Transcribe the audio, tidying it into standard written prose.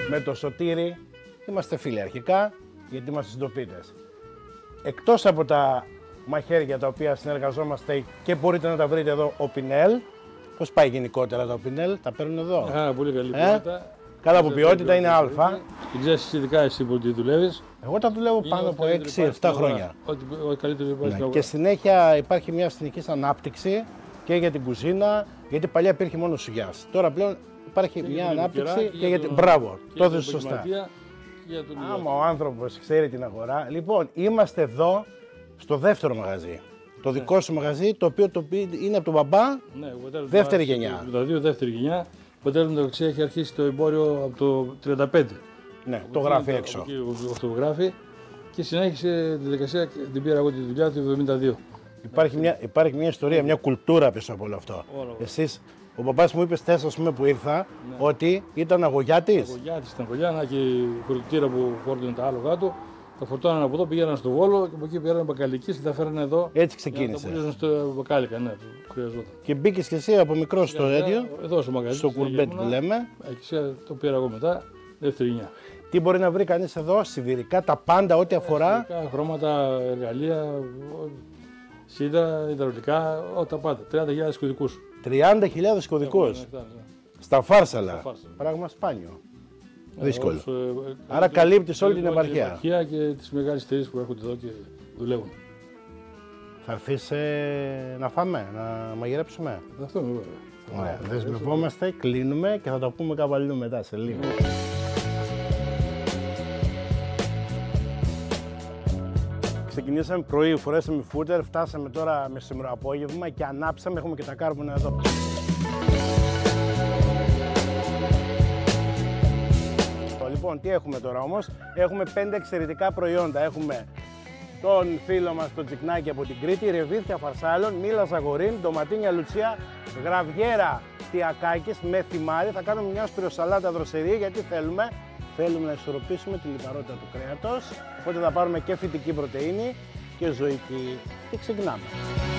με το Σωτήρη είμαστε φίλοι αρχικά, γιατί είμαστε συντοπίτες. Εκτός από τα μαχαίρια τα οποία συνεργαζόμαστε και μπορείτε να τα βρείτε εδώ, ο Πινέλ. Πώς πάει γενικότερα το Πινέλ, τα παίρνουν εδώ? Πολύ καλή ποιότητα. Καλά από ποιότητα, είναι Α. Την ξέρεις ειδικά εσύ που τη δουλεύεις. Εγώ τα δουλεύω πάνω από 6-7 χρόνια. Ό,τι καλύτερο υπάρχει. Και συνέχεια υπάρχει μια συνεχής ανάπτυξη και για την κουζίνα, γιατί παλιά υπήρχε μόνο σουγιάς. Τώρα πλέον υπάρχει μια ανάπτυξη και για την. Μπράβο, το έθεσες σωστά. Άμα ο άνθρωπος ξέρει την αγορά. Λοιπόν, είμαστε εδώ στο δεύτερο μαγαζί. Το δικό σου μαγαζί, το οποίο είναι από τον μπαμπά, δεύτερη γενιά. Δηλαδή, δεύτερη γενιά. Ο πατέρας μου έχει αρχίσει το εμπόριο από το 1935. Ναι, το γράφει έξω. Αυτό το γράφει και συνέχισε τη διαδικασία, την πήρα εγώ τη δουλειά του 1972. Υπάρχει μια ιστορία, μια κουλτούρα πίσω από όλο αυτό. Εσείς, ο παπάς μου είπε χθες, ας πούμε, που ήρθα, ότι ήταν αγωγιάτης. Αγωγιάτης ήταν κολλιάνα και η φορτωτήρα που φόρτωνε τα άλογα του. Τα φορτώναν από εδώ, πήγαιναν στο Βόλο και από εκεί πήγαιναν μπακαλικίες και τα φέρναν εδώ. Έτσι ξεκίνησε. Τα πουλούσαν στο μπακάλικα, ναι, που χρειαζόταν. Και μπήκες και εσύ από μικρό στο τέτοιο. Εδώ στο μαγαζί. Στο κουρμπέτ που λέμε. Εκεί το πήρα εγώ μετά, δεύτερη γενιά. Τι μπορεί να βρει κανείς εδώ, σιδηρικά, τα πάντα, ό,τι αφορά. Σιδηρικά, χρώματα, εργαλεία, σίδερα, υδραυλικά, τα πάντα. 30.000 κωδικούς. 30.000 κωδικούς. Στα Φάρσαλα. Πράγμα σπάνιο. Δύσκολο. Άρα καλύπτεις όλη την επαρχία. Και τις μεγάλες εταιρείες που έρχονται εδώ και δουλεύουν. Θα έρθεις να φάμε, να μαγειρέψουμε? Αυτό είναι βέβαια. Ωραία. Δεσμευόμαστε, κλείνουμε και θα το πούμε κάπου αλλού μετά σε λίγο. Ξεκινήσαμε πρωί, φορέσαμε φούτερ, φτάσαμε τώρα μεσημερό απόγευμα και ανάψαμε, έχουμε και τα κάρβουνα εδώ. Λοιπόν, τι έχουμε τώρα όμως? Έχουμε 5 εξαιρετικά προϊόντα. Έχουμε τον φίλο μας τον Τσικνάκη από την Κρήτη, ρεβίθια φαρσάλων, μήλα ζαγορίν, ντοματίνια λουτσία, γραβιέρα τιακάκης με θυμάρι. Θα κάνουμε μια σπυροσαλάτα δροσερή, γιατί θέλουμε να ισορροπήσουμε τη λιπαρότητα του κρέατος. Οπότε θα πάρουμε και φυτική πρωτεΐνη και ζωική. Και ξεκινάμε.